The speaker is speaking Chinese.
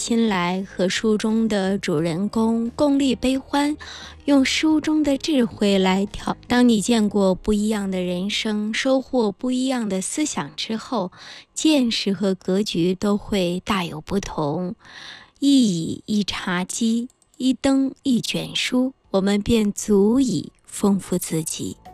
心来，和书中的主人公共历悲欢，用书中的智慧来调。当你见过不一样的人生，收获不一样的思想之后，见识和格局都会大有不同。一椅一茶几，一灯一卷书，我们便足以丰富自己。